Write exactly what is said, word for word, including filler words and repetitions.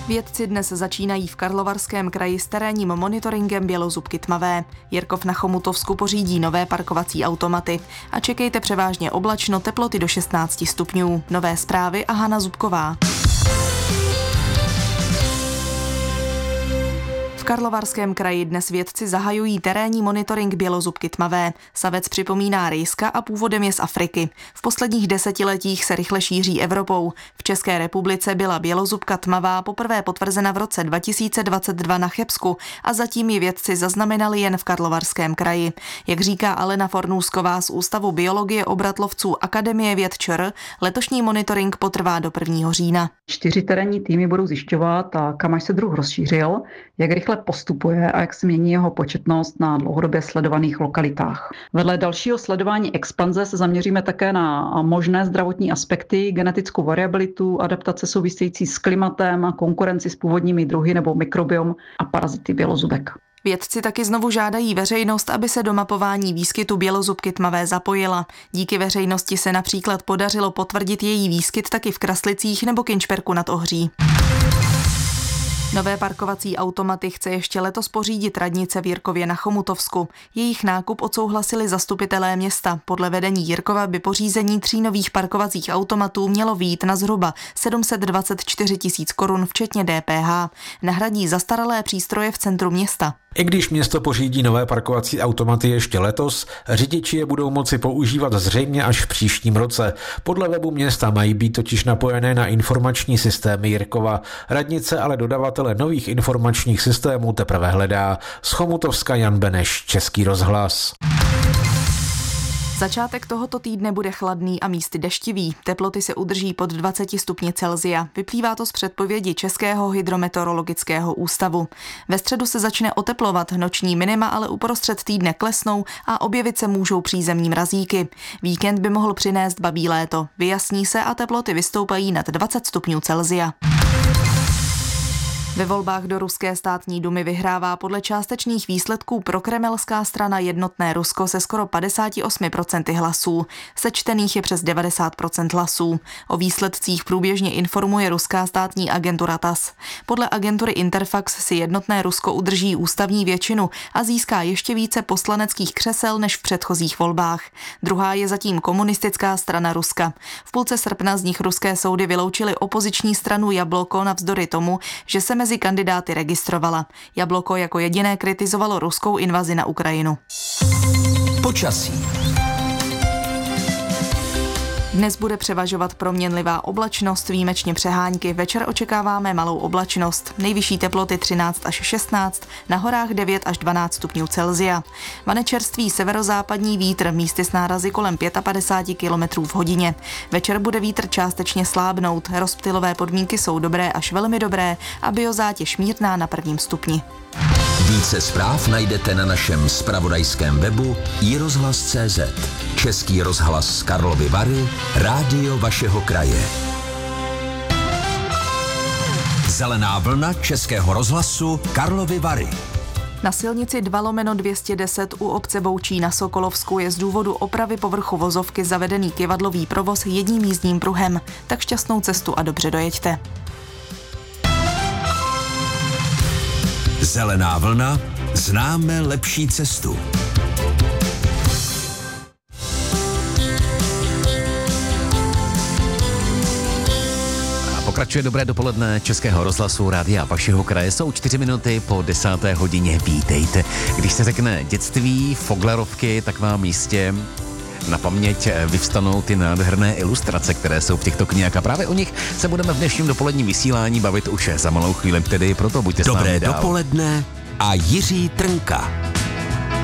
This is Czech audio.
Vědci dnes začínají v Karlovarském kraji s terénním monitoringem bělozubky tmavé. Jirkov na Chomutovsku pořídí nové parkovací automaty. A čekejte převážně oblačno, teploty do šestnáct stupňů. Nové zprávy a Hana Zubková. V Karlovarském kraji dnes vědci zahajují terénní monitoring bělozubky tmavé. Savec připomíná rejska a původem je z Afriky. V posledních desetiletích se rychle šíří Evropou. V České republice byla bělozubka tmavá poprvé potvrzena v roce dva tisíce dvacet dva na Chebsku a zatím ji vědci zaznamenali jen v Karlovarském kraji. Jak říká Alena Fornůsková z Ústavu biologie obratlovců Akademie věd ČR, letošní monitoring potrvá do prvního října. Čtyři terénní týmy budou zjišťovat, kam až se druh rozšířil, jak rychle postupuje a jak se mění jeho početnost na dlouhodobě sledovaných lokalitách. Vedle dalšího sledování expanze se zaměříme také na možné zdravotní aspekty, genetickou variabilitu, adaptace související s klimatem, konkurenci s původními druhy nebo mikrobiom a parazity bělozubek. Vědci taky znovu žádají veřejnost, aby se do mapování výskytu bělozubky tmavé zapojila. Díky veřejnosti se například podařilo potvrdit její výskyt taky v Kraslicích nebo Kynčperku nad Ohří. Nové parkovací automaty chce ještě letos pořídit radnice v Jirkově na Chomutovsku. Jejich nákup odsouhlasili zastupitelé města. Podle vedení Jirkova by pořízení tří nových parkovacích automatů mělo vyjít na zhruba sedm set dvacet čtyři tisíc korun včetně D P H. Nahradí zastaralé přístroje v centru města. I když město pořídí nové parkovací automaty ještě letos, řidiči je budou moci používat zřejmě až v příštím roce. Podle webu města mají být totiž napojené na informační systémy Jirkova. Radnice ale dodavatele nových informačních systémů teprve hledá. Z Chomutovska Jan Beneš, Český rozhlas. Začátek tohoto týdne bude chladný a místy deštivý. Teploty se udrží pod dvacet stupni Celsia. Vyplývá to z předpovědi Českého hydrometeorologického ústavu. Ve středu se začne oteplovat, noční minima ale uprostřed týdne klesnou a objevit se můžou přízemní mrazíky. Víkend by mohl přinést babí léto. Vyjasní se a teploty vystoupají nad dvacet stupňů Celsia. Ve volbách do ruské státní dumy vyhrává podle částečných výsledků prokremelská strana Jednotné Rusko se skoro padesát osm procent hlasů. Sečtených je přes devadesát procent hlasů. O výsledcích průběžně informuje ruská státní agentura T A S S. Podle agentury Interfax si Jednotné Rusko udrží ústavní většinu a získá ještě více poslaneckých křesel než v předchozích volbách. Druhá je zatím komunistická strana Ruska. V půlce srpna z nich ruské soudy vyloučily opoziční stranu Jabloko navzdory tomu, že se mezi kandidáty registrovala. Jabloko jako jediné kritizovalo ruskou invazi na Ukrajinu. Počasí. Dnes bude převažovat proměnlivá oblačnost, výjimečně přehánky. Večer očekáváme malou oblačnost. Nejvyšší teploty třináct až šestnáct, na horách devět až dvanáct stupňů Celsia. Vane čerstvý severozápadní vítr, místy s nárazy kolem padesát pět kilometrů v hodině. Večer bude vítr částečně slábnout. Rozptylové podmínky jsou dobré až velmi dobré a biozátěž mírná na prvním stupni. Více zpráv najdete na našem zpravodajském webu i rozhlas tečka cé zet. Český rozhlas Karlovy Vary, rádio vašeho kraje. Zelená vlna Českého rozhlasu Karlovy Vary. Na silnici dva lomeno dvě stě deset u obce Boučí na Sokolovsku je z důvodu opravy povrchu vozovky zavedený kyvadlový provoz jedním jízdním pruhem. Tak šťastnou cestu a dobře dojeďte. Zelená vlna, známe lepší cestu. Pokračuje dobré dopoledne Českého rozhlasu rádia vašeho kraje. Jsou čtyři minuty po desáté hodině. Vítejte. Když se řekne dětství, foglerovky, tak vám jistě na paměť vyvstanou ty nádherné ilustrace, které jsou v těchto knihách. A právě o nich se budeme v dnešním dopoledním vysílání bavit už za malou chvíli, tedy proto buďte s námi dál. Dobré dopoledne a Jiří Trnka.